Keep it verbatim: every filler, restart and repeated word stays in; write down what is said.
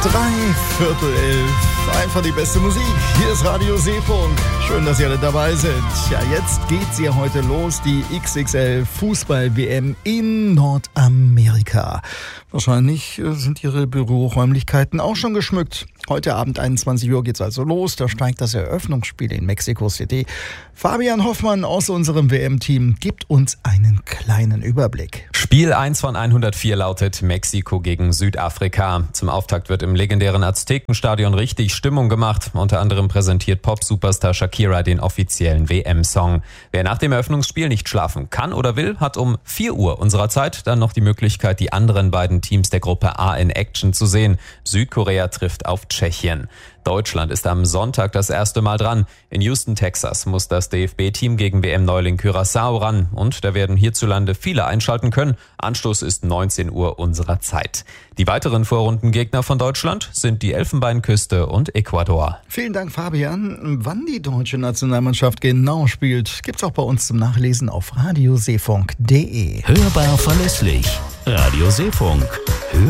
Drei Viertel elf. Einfach die beste Musik. Hier ist Radio Seefunk. Schön, dass ihr alle dabei sind. Ja, jetzt geht's ja heute los. Die X X L-Fußball-W M in Nordamerika. Wahrscheinlich sind Ihre Büroräumlichkeiten auch schon geschmückt. Heute Abend einundzwanzig Uhr geht's also los. Da steigt das Eröffnungsspiel in Mexico City. Fabian Hoffmann aus unserem W M-Team gibt uns einen kleinen Überblick. Spiel eins von hundertvier lautet Mexiko gegen Südafrika. Zum Auftakt wird im legendären Aztekenstadion richtig Stimmung gemacht. Unter anderem präsentiert Pop-Superstar Shakira den offiziellen W M-Song. Wer nach dem Eröffnungsspiel nicht schlafen kann oder will, hat um vier Uhr unserer Zeit dann noch die Möglichkeit, die anderen beiden Teams der Gruppe A in Action zu sehen. Südkorea trifft auf Tschechien. Deutschland ist am Sonntag das erste Mal dran. In Houston, Texas muss das D F B-Team gegen W M-Neuling Curaçao ran. Und da werden hierzulande viele einschalten können. Anstoß ist neunzehn Uhr unserer Zeit. Die weiteren Vorrundengegner von Deutschland sind die Elfenbeinküste und Ecuador. Vielen Dank, Fabian. Wann die deutsche Nationalmannschaft genau spielt, gibt's auch bei uns zum Nachlesen auf radioseefunk punkt de. Hörbar verlässlich. Radio Seefunk.